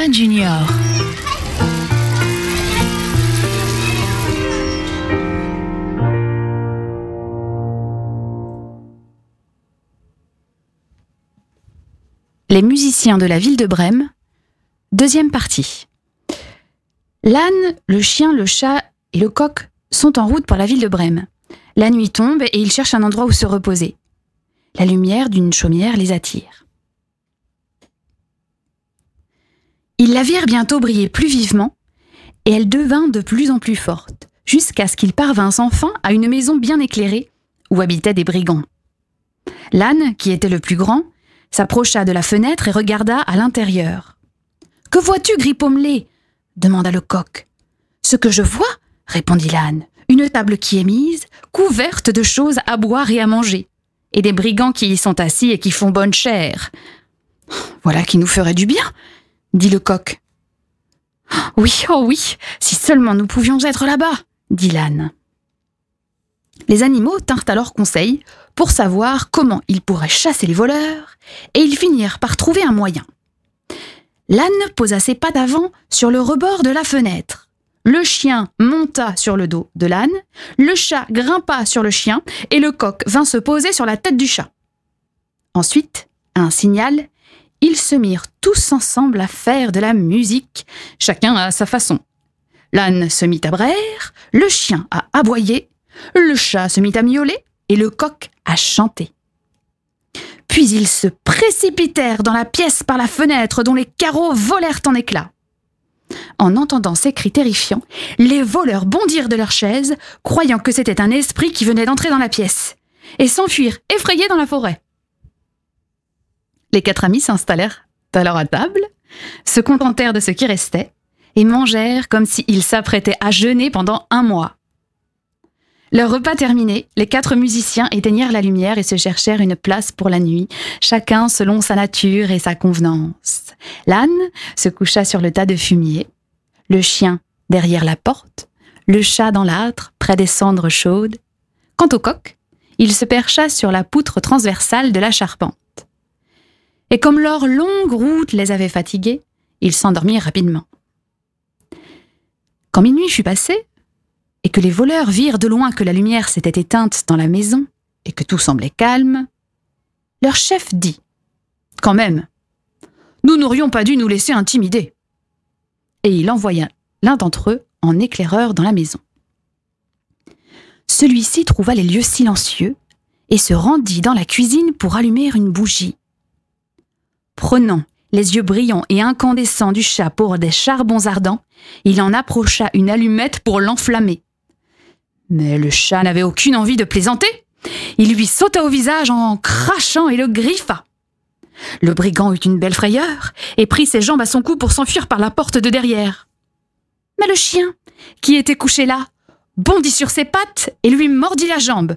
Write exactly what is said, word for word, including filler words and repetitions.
Nana Junior. Les musiciens de la ville de Brême, deuxième partie. L'âne, le chien, le chat et le coq sont en route pour la ville de Brême. La nuit tombe et ils cherchent un endroit où se reposer. La lumière d'une chaumière les attire. Ils la virent bientôt briller plus vivement et elle devint de plus en plus forte, jusqu'à ce qu'ils parvinssent enfin à une maison bien éclairée où habitaient des brigands. L'âne, qui était le plus grand, s'approcha de la fenêtre et regarda à l'intérieur. « Que vois-tu, gris pommelé ?» demanda le coq. « Ce que je vois, » répondit l'âne, « une table qui est mise, couverte de choses à boire et à manger, et des brigands qui y sont assis et qui font bonne chère. »« Voilà qui nous ferait du bien, » dit le coq. « Oui, oh oui, si seulement nous pouvions être là-bas, » dit l'âne. Les animaux tinrent alors conseil pour savoir comment ils pourraient chasser les voleurs, et ils finirent par trouver un moyen. L'âne posa ses pattes avant sur le rebord de la fenêtre. Le chien monta sur le dos de l'âne, le chat grimpa sur le chien, et le coq vint se poser sur la tête du chat. Ensuite, à un signal, ils se mirent tous ensemble à faire de la musique, chacun à sa façon. L'âne se mit à braire, le chien à aboyer, le chat se mit à miauler et le coq à chanter. Puis ils se précipitèrent dans la pièce par la fenêtre dont les carreaux volèrent en éclats. En entendant ces cris terrifiants, les voleurs bondirent de leurs chaises, croyant que c'était un esprit qui venait d'entrer dans la pièce, et s'enfuirent effrayés dans la forêt. Les quatre amis s'installèrent alors à table, se contentèrent de ce qui restait, et mangèrent comme s'ils s'apprêtaient à jeûner pendant un mois. Leur repas terminé, les quatre musiciens éteignirent la lumière et se cherchèrent une place pour la nuit, chacun selon sa nature et sa convenance. L'âne se coucha sur le tas de fumier, le chien derrière la porte, le chat dans l'âtre, près des cendres chaudes. Quant au coq, il se percha sur la poutre transversale de la charpente. Et comme leur longue route les avait fatigués, ils s'endormirent rapidement. Quand minuit fut passé, et que les voleurs virent de loin que la lumière s'était éteinte dans la maison et que tout semblait calme, leur chef dit « Quand même, nous n'aurions pas dû nous laisser intimider. » Et il envoya l'un d'entre eux en éclaireur dans la maison. Celui-ci trouva les lieux silencieux et se rendit dans la cuisine pour allumer une bougie. Prenant les yeux brillants et incandescents du chat pour des charbons ardents, il en approcha une allumette pour l'enflammer. Mais le chat n'avait aucune envie de plaisanter. Il lui sauta au visage en crachant et le griffa. Le brigand eut une belle frayeur et prit ses jambes à son cou pour s'enfuir par la porte de derrière. Mais le chien, qui était couché là, bondit sur ses pattes et lui mordit la jambe,